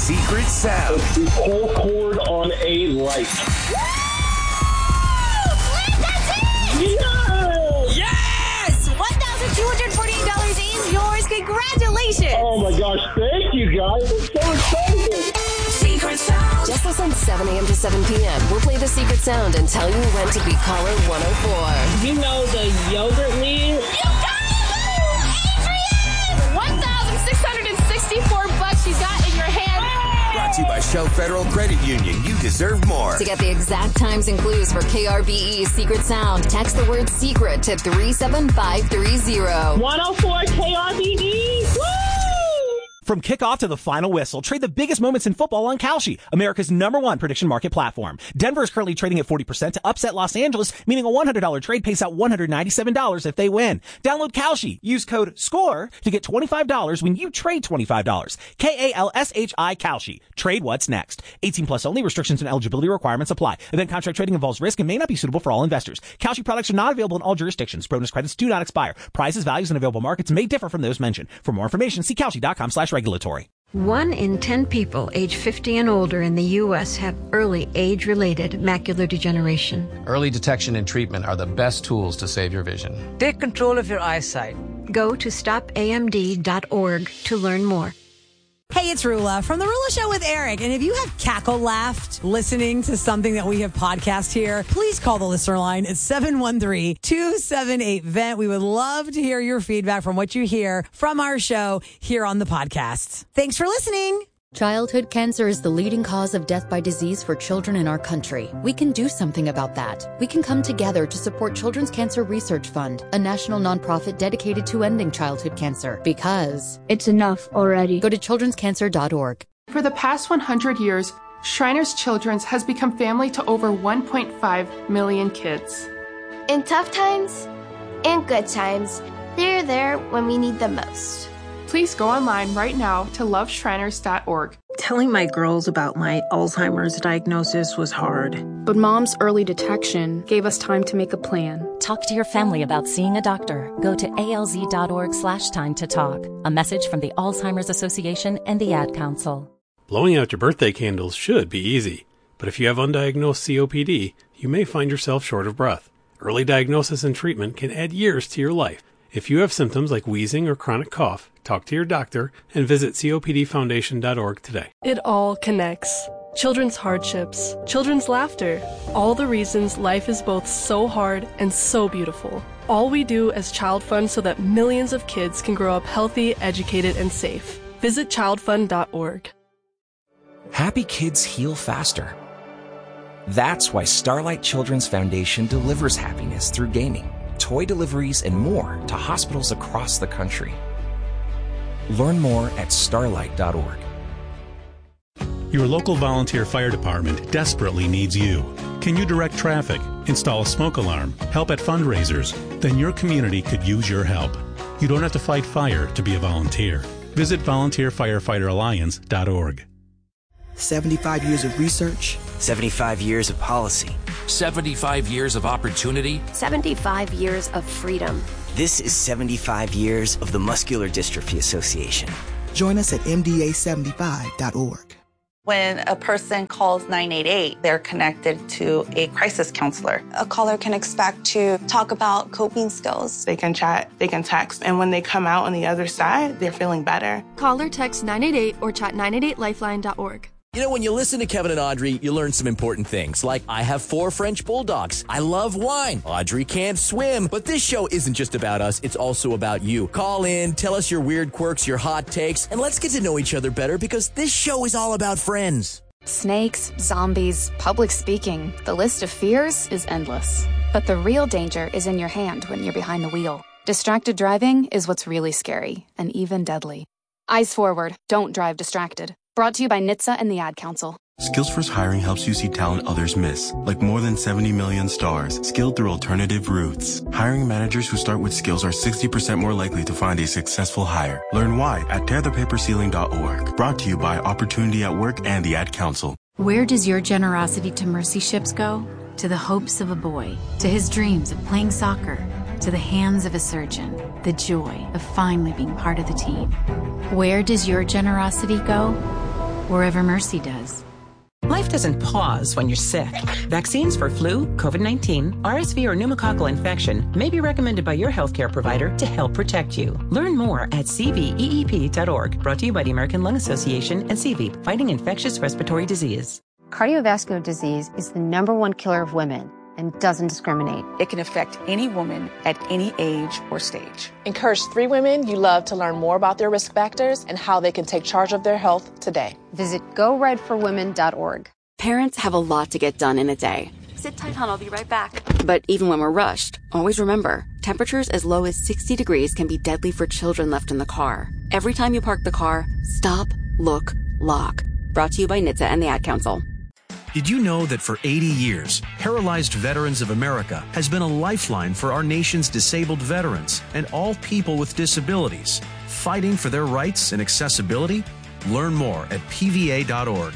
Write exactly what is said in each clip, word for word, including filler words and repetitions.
Secret Sound. It's the pull cord on a light. Yes! Yes! one thousand two hundred forty-eight dollars is yours. Congratulations! Oh my gosh, thank you guys. I'm so excited. Secret Sound. Just listen seven a.m. to seven p.m. We'll play the Secret Sound and tell you when to be caller one oh four. You know the yogurt lead? You got it! Adrian! one thousand six hundred sixty-four bucks you got in your hand. Brought to you by Shell Federal Credit Union. You deserve more. To get the exact times and clues for K R B E's Secret Sound, text the word secret to three seven five three zero. one oh four K R B E. Woo! From kickoff to the final whistle, trade the biggest moments in football on Kalshi, America's number one prediction market platform. Denver is currently trading at forty percent to upset Los Angeles, meaning a one hundred dollars trade pays out one hundred ninety-seven dollars if they win. Download Kalshi. Use code SCORE to get twenty-five dollars when you trade twenty-five dollars. K A L S H I Kalshi. Trade what's next. eighteen plus only. Restrictions and eligibility requirements apply. Event contract trading involves risk and may not be suitable for all investors. Kalshi products are not available in all jurisdictions. Bonus credits do not expire. Prices, values, and available markets may differ from those mentioned. For more information, see Kalshi.com slash regulatory. One in ten people age fifty and older in the U S have early age-related macular degeneration. Early detection and treatment are the best tools to save your vision. Take control of your eyesight. Go to stop A M D dot org to learn more. Hey, it's Rula from The Rula Show with Eric. And if you have cackle laughed listening to something that we have podcast here, please call the listener line at seven one three, two seven eight, V E N T. We would love to hear your feedback from what you hear from our show here on the podcast. Thanks for listening. Childhood cancer is the leading cause of death by disease for children in our country. We can do something about that. We can come together to support Children's Cancer Research Fund, a national nonprofit dedicated to ending childhood cancer. Because it's enough already. Go to children's cancer dot org. For the past one hundred years, Shriners Children's has become family to over one point five million kids. In tough times and good times, they're there when we need them most. Please go online right now to love shriners dot org. Telling my girls about my Alzheimer's diagnosis was hard. But Mom's early detection gave us time to make a plan. Talk to your family about seeing a doctor. Go to A L Z dot org slash time to talk. A message from the Alzheimer's Association and the Ad Council. Blowing out your birthday candles should be easy, but if you have undiagnosed C O P D, you may find yourself short of breath. Early diagnosis and treatment can add years to your life. If you have symptoms like wheezing or chronic cough, talk to your doctor and visit C O P D foundation dot org today. It all connects. Children's hardships, children's laughter, all the reasons life is both so hard and so beautiful. All we do as Child Fund so that millions of kids can grow up healthy, educated, and safe. Visit child fund dot org. Happy kids heal faster. That's why Starlight Children's Foundation delivers happiness through gaming, toy deliveries, and more to hospitals across the country. Learn more at starlight dot org. Your local volunteer fire department desperately needs you. Can you direct traffic, install a smoke alarm, help at fundraisers? Then your community could use your help. You don't have to fight fire to be a volunteer. Visit volunteer firefighter alliance dot org. seventy-five years of research. seventy-five years of policy. seventy-five years of opportunity. seventy-five years of freedom. This is seventy-five years of the Muscular Dystrophy Association. Join us at M D A seventy-five dot org. When a person calls nine eight eight, they're connected to a crisis counselor. A caller can expect to talk about coping skills. They can chat, they can text, and when they come out on the other side, they're feeling better. Call or text nine eight eight or chat nine eight eight lifeline dot org. You know, when you listen to Kevin and Audrey, you learn some important things, like I have four French bulldogs. I love wine. Audrey can't swim. But this show isn't just about us. It's also about you. Call in, tell us your weird quirks, your hot takes, and let's get to know each other better because this show is all about friends. Snakes, zombies, public speaking. The list of fears is endless. But the real danger is in your hand when you're behind the wheel. Distracted driving is what's really scary and even deadly. Eyes forward. Don't drive distracted. Brought to you by N H T S A and the Ad Council. Skills First Hiring helps you see talent others miss, like more than seventy million stars, skilled through alternative routes. Hiring managers who start with skills are sixty percent more likely to find a successful hire. Learn why at tear the paper ceiling dot org. Brought to you by Opportunity at Work and the Ad Council. Where does your generosity to Mercy Ships go? To the hopes of a boy, to his dreams of playing soccer, to the hands of a surgeon, the joy of finally being part of the team. Where does your generosity go? wherever Mercy does. Life doesn't pause when you're sick. Vaccines for flu, COVID nineteen, R S V, or pneumococcal infection may be recommended by your healthcare provider to help protect you. Learn more at c v e e p dot org. Brought to you by the American Lung Association and C V, fighting infectious respiratory disease. Cardiovascular disease is the number one killer of women and doesn't discriminate. It can affect any woman at any age or stage. Encourage three women you love to learn more about their risk factors and how they can take charge of their health today. Visit go red for women dot org. Parents have a lot to get done in a day. Sit tight, hon, I'll be right back. But even when we're rushed, always remember, temperatures as low as sixty degrees can be deadly for children left in the car. Every time you park the car, stop, look, lock. Brought to you by N H T S A and the Ad Council. Did you know that for eighty years, Paralyzed Veterans of America has been a lifeline for our nation's disabled veterans and all people with disabilities, fighting for their rights and accessibility? Learn more at P V A dot org.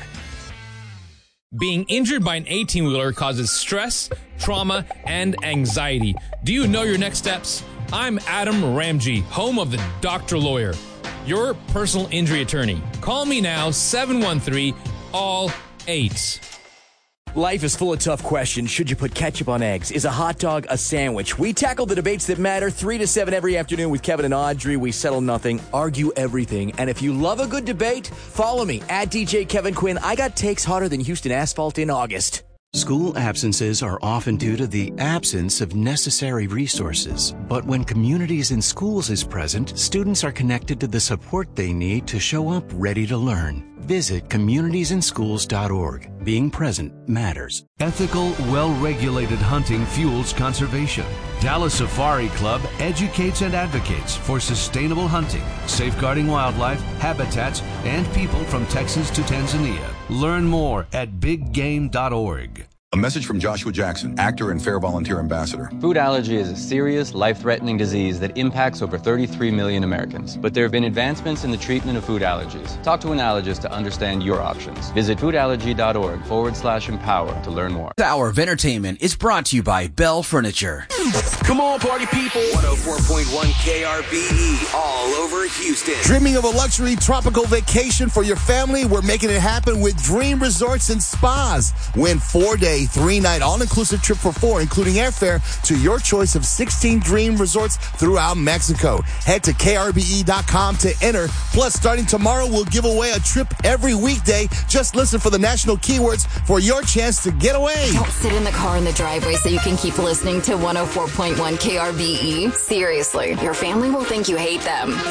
Being injured by an eighteen-wheeler causes stress, trauma, and anxiety. Do you know your next steps? I'm Adam Ramji, home of the Doctor Lawyer, your personal injury attorney. Call me now, seven one three, all eight. Life is full of tough questions. Should you put ketchup on eggs? Is a hot dog a sandwich? We tackle the debates that matter three to seven every afternoon with Kevin and Audrey. We settle nothing, argue everything. And if you love a good debate, follow me at D J Kevin Quinn. I got takes hotter than Houston asphalt in August. School absences are often due to the absence of necessary resources. But when Communities in Schools is present, students are connected to the support they need to show up ready to learn. Visit communities in schools dot org. Being present matters. Ethical, well-regulated hunting fuels conservation. Dallas Safari Club educates and advocates for sustainable hunting, safeguarding wildlife, habitats, and people from Texas to Tanzania. Learn more at big game dot org. A message from Joshua Jackson, actor and Fair Volunteer Ambassador. Food allergy is a serious, life-threatening disease that impacts over thirty-three million Americans. But there have been advancements in the treatment of food allergies. Talk to an allergist to understand your options. Visit foodallergy.org forward slash empower to learn more. This hour of entertainment is brought to you by Bell Furniture. Come on, party people. one oh four point one K R B E, all over Houston. Dreaming of a luxury tropical vacation for your family? We're making it happen with Dream Resorts and Spas. Win four-day, three-night all-inclusive trip for four, including airfare to your choice of sixteen Dream Resorts throughout Mexico. Head to K R B E dot com to enter. Plus, starting tomorrow, we'll give away a trip every weekday. Just listen for the national keywords for your chance to get away. Don't sit in the car in the driveway so you can keep listening to one oh four point one K R B E. Seriously, your family will think you hate them.